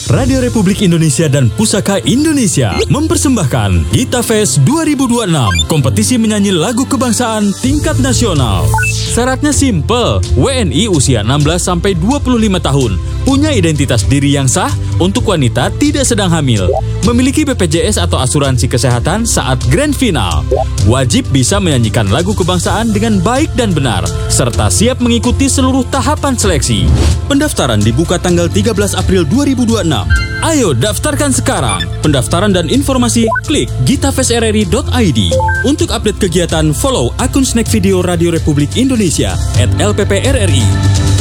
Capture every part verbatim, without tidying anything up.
Radio Republik Indonesia dan Pusaka Indonesia mempersembahkan Gita Fest dua ribu dua puluh enam, kompetisi menyanyi lagu kebangsaan tingkat nasional. Syaratnya simple, W N I usia enam belas sampai dua puluh lima tahun, punya identitas diri yang sah, untuk wanita tidak sedang hamil, memiliki B P J S atau asuransi kesehatan saat grand final, wajib bisa menyanyikan lagu kebangsaan dengan baik dan benar, serta siap mengikuti seluruh tahapan seleksi. Pendaftaran dibuka tanggal tiga belas April dua ribu dua puluh enam. Ayo daftarkan sekarang. Pendaftaran dan informasi klik gitafestrri dot i d. Untuk update kegiatan, follow akun Snack Video Radio Republik Indonesia at L P P R R I.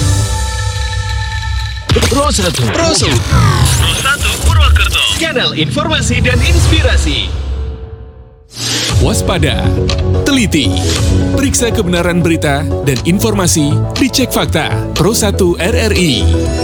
Pro satu Pro satu Pro satu Purwokerto, kanal informasi dan inspirasi. Waspada, teliti, periksa kebenaran berita dan informasi, dicek fakta. Pro satu R R I.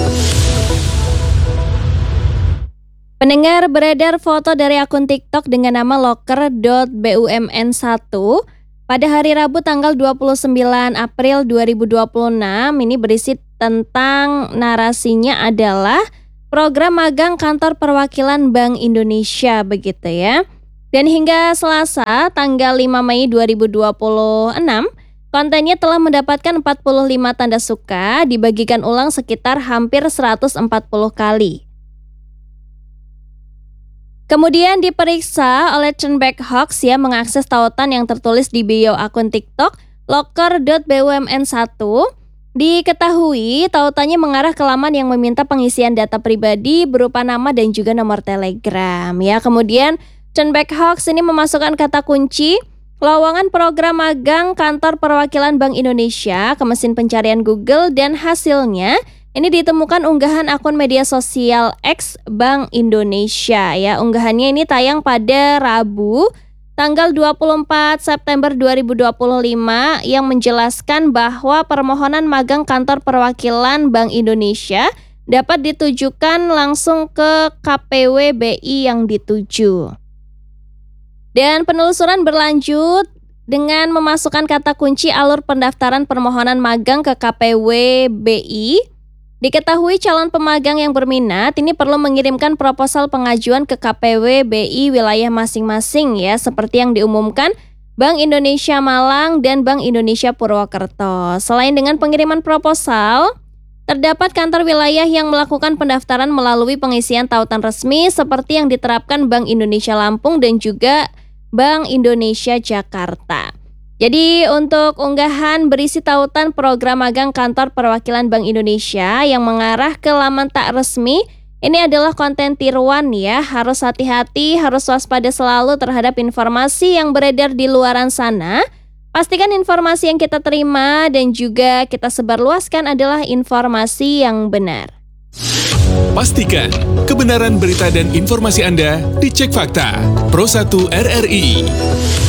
Pendengar, beredar foto dari akun TikTok dengan nama loker dot bumn satu pada hari Rabu tanggal dua puluh sembilan April dua ribu dua puluh enam. Ini berisi tentang, narasinya adalah program magang kantor perwakilan Bank Indonesia, begitu ya. Dan hingga Selasa tanggal lima Mei dua ribu dua puluh enam, kontennya telah mendapatkan empat puluh lima tanda suka, dibagikan ulang sekitar hampir seratus empat puluh kali. Kemudian diperiksa oleh Turnback Hoax yang mengakses tautan yang tertulis di bio akun TikTok loker dot bumn satu. Diketahui tautannya mengarah ke laman yang meminta pengisian data pribadi berupa nama dan juga nomor Telegram. Ya, kemudian Turnback Hoax ini memasukkan kata kunci lowongan program magang kantor perwakilan Bank Indonesia ke mesin pencarian Google, dan hasilnya ini ditemukan unggahan akun media sosial X Bank Indonesia. Ya, unggahannya ini tayang pada Rabu tanggal dua puluh empat September dua ribu dua puluh lima yang menjelaskan bahwa permohonan magang kantor perwakilan Bank Indonesia dapat ditujukan langsung ke K P W B I yang dituju. Dan penelusuran berlanjut dengan memasukkan kata kunci alur pendaftaran permohonan magang ke K P W B I. Diketahui calon pemagang yang berminat ini perlu mengirimkan proposal pengajuan ke K P W B I wilayah masing-masing, ya, seperti yang diumumkan Bank Indonesia Malang dan Bank Indonesia Purwokerto. Selain dengan pengiriman proposal, terdapat kantor wilayah yang melakukan pendaftaran melalui pengisian tautan resmi seperti yang diterapkan Bank Indonesia Lampung dan juga Bank Indonesia Jakarta. Jadi untuk unggahan berisi tautan program magang kantor perwakilan Bank Indonesia yang mengarah ke laman tak resmi, ini adalah konten tiruan, ya. Harus hati-hati, harus waspada selalu terhadap informasi yang beredar di luaran sana. Pastikan informasi yang kita terima dan juga kita sebarluaskan adalah informasi yang benar. Pastikan kebenaran berita dan informasi Anda dicek fakta. Pro satu R R I.